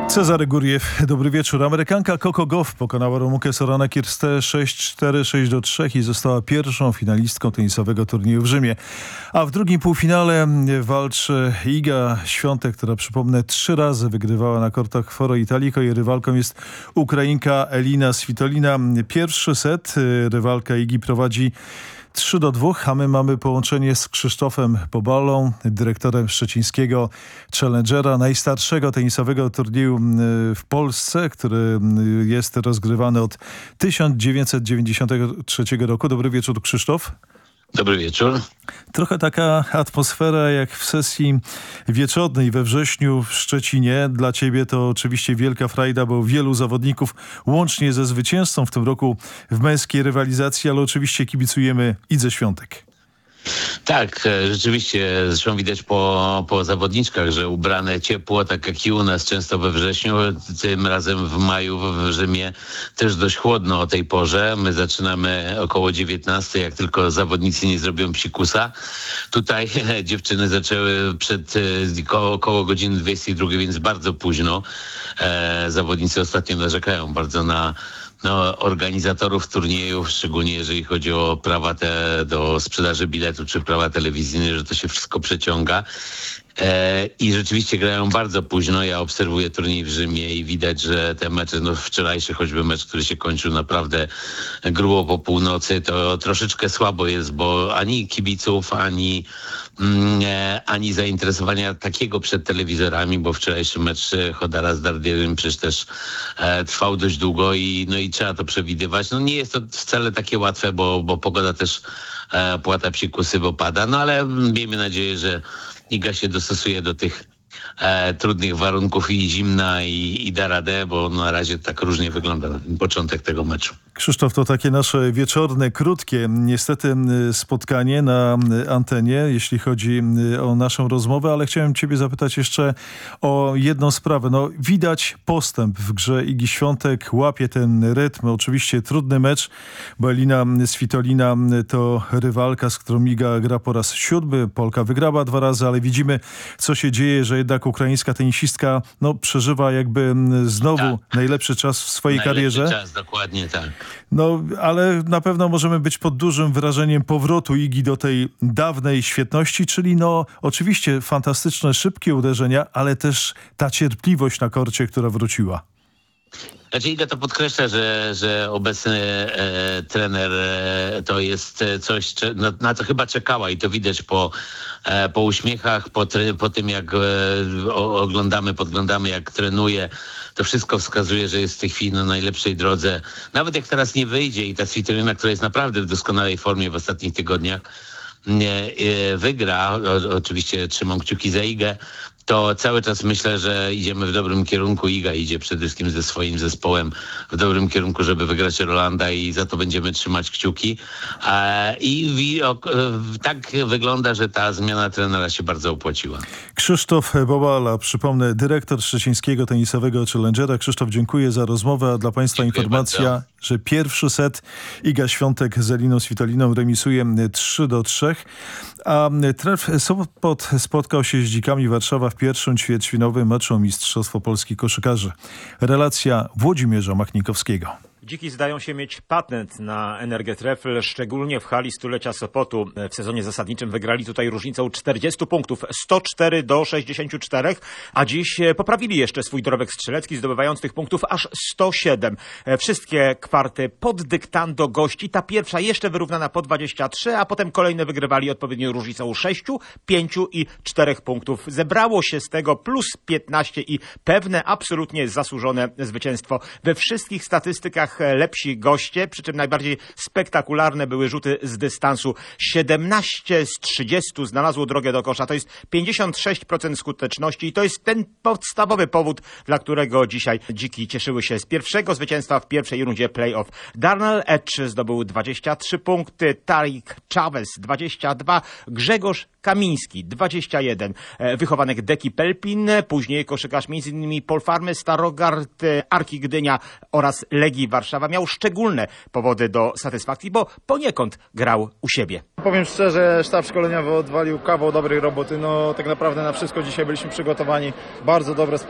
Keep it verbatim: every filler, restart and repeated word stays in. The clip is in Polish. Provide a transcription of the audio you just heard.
Cezary Guriew, dobry wieczór. Amerykanka Coco Gauff pokonała Romukę Sorana Kierstę sześć cztery, sześć do trzech i została pierwszą finalistką tenisowego turnieju w Rzymie. A w drugim półfinale walczy Iga Świątek, która, przypomnę, trzy razy wygrywała na kortach Foro Italico. Jej rywalką jest Ukrainka Elina Svitolina. Pierwszy set rywalka Igi prowadzi trzy do dwóch, a my mamy połączenie z Krzysztofem Pobalą, dyrektorem szczecińskiego Challengera, najstarszego tenisowego turnieju w Polsce, który jest rozgrywany od tysiąc dziewięćset dziewięćdziesiątego trzeciego roku. Dobry wieczór, Krzysztof. Dobry wieczór. Trochę taka atmosfera jak w sesji wieczornej we wrześniu w Szczecinie. Dla ciebie to oczywiście wielka frajda, bo wielu zawodników, łącznie ze zwycięzcą w tym roku w męskiej rywalizacji, ale oczywiście kibicujemy Idze Świątek. Tak, rzeczywiście, zresztą widać po, po zawodniczkach, że ubrane ciepło, tak jak i u nas często we wrześniu, tym razem w maju w Rzymie też dość chłodno o tej porze. My zaczynamy około dziewiętnastej, jak tylko zawodnicy nie zrobią psikusa. Tutaj dziewczyny zaczęły przed około, około godziny dwudziestej drugiej, więc bardzo późno. E, zawodnicy ostatnio narzekają bardzo na No, organizatorów turniejów, szczególnie jeżeli chodzi o prawa te do sprzedaży biletu czy prawa telewizyjne, że to się wszystko przeciąga. E, I rzeczywiście grają bardzo późno. Ja obserwuję turniej w Rzymie i widać, że te mecze, no wczorajszy choćby mecz, który się kończył naprawdę grubo po północy, to troszeczkę słabo jest, bo ani kibiców, ani, mm, ani zainteresowania takiego przed telewizorami, bo wczorajszy mecz Chodara z Dardielem przecież też e, trwał dość długo i, no i trzeba to przewidywać. No nie jest to wcale takie łatwe, bo, bo pogoda też e, płata psikusy, bo pada, no ale miejmy nadzieję, że Iga się dostosuje do tych e, trudnych warunków i zimna i, i da radę, bo na razie tak różnie wygląda na ten początek tego meczu. Krzysztof, to takie nasze wieczorne, krótkie niestety spotkanie na antenie, jeśli chodzi o naszą rozmowę, ale chciałem ciebie zapytać jeszcze o jedną sprawę. No, widać postęp w grze Igi Świątek, łapie ten rytm. Oczywiście trudny mecz, bo Elina Svitolina to rywalka, z którą Iga gra po raz siódmy. Polka wygrała dwa razy, ale widzimy, co się dzieje, że jednak ukraińska tenisistka no, przeżywa jakby znowu tak. najlepszy czas w swojej najlepszy karierze. czas, dokładnie tak. No, ale na pewno możemy być pod dużym wrażeniem powrotu Igi do tej dawnej świetności, czyli no oczywiście fantastyczne, szybkie uderzenia, ale też ta cierpliwość na korcie, która wróciła. Znaczy Iga to podkreśla, że, że obecny e, trener e, to jest coś, na, na co chyba czekała i to widać po, e, po uśmiechach, po, tre, po tym jak e, o, oglądamy, podglądamy jak trenuje. To wszystko wskazuje, że jest w tej chwili na najlepszej drodze. Nawet jak teraz nie wyjdzie i ta Svitolina, która jest naprawdę w doskonałej formie w ostatnich tygodniach, nie, e, wygra, o, oczywiście trzymam kciuki za Igę, to cały czas myślę, że idziemy w dobrym kierunku. Iga idzie przede wszystkim ze swoim zespołem w dobrym kierunku, żeby wygrać Rolanda i za to będziemy trzymać kciuki. I, i o, tak wygląda, że ta zmiana trenera się bardzo opłaciła. Krzysztof Bobala, przypomnę, dyrektor szczecińskiego tenisowego Challengera. Krzysztof, dziękuję za rozmowę, a dla państwa dziękuję informacja, bardzo. Że pierwszy set Iga Świątek z Eliną Svitoliną remisuje trzy do trzech, a Tref Sopot spotkał się z Dzikami Warszawa w pierwszym ćwierćfinałowym meczu o Mistrzostwo Polski koszykarzy. Relacja Włodzimierza Machnikowskiego. Dziki zdają się mieć patent na Energę Trefl, szczególnie w hali stulecia Sopotu. W sezonie zasadniczym wygrali tutaj różnicą czterdziestu punktów, sto cztery do sześćdziesięciu czterech, a dziś poprawili jeszcze swój dorobek strzelecki, zdobywając tych punktów aż sto siedem. Wszystkie kwarty pod dyktando gości, ta pierwsza jeszcze wyrównana po dwadzieścia trzy, a potem kolejne wygrywali odpowiednio różnicą sześciu, pięciu i czterech punktów. Zebrało się z tego plus piętnaście i pewne, absolutnie zasłużone zwycięstwo. We wszystkich statystykach lepsi goście, przy czym najbardziej spektakularne były rzuty z dystansu. siedemnaście z trzydziestu znalazło drogę do kosza. To jest pięćdziesiąt sześć procent skuteczności i to jest ten podstawowy powód, dla którego dzisiaj Dziki cieszyły się z pierwszego zwycięstwa w pierwszej rundzie play-off. Darnell Edge zdobył dwadzieścia trzy punkty, Tarik Chavez dwadzieścia dwa, Grzegorz Kamiński dwadzieścia jeden, wychowanek Deki Pelpin, później koszykarz między innymi Polfarmy, Starogard, Arki Gdynia oraz Legii Warszawa miał szczególne powody do satysfakcji, bo poniekąd grał u siebie. Powiem szczerze, sztab szkoleniowy odwalił kawał dobrej roboty. No tak naprawdę na wszystko dzisiaj byliśmy przygotowani. Bardzo dobre